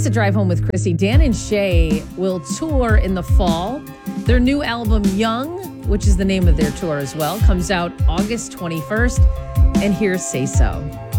It's a drive home with Chrissy. Dan and Shay will tour in the fall. Their new album, Young, which is the name of their tour as well, comes out August 21st. And here's Say So.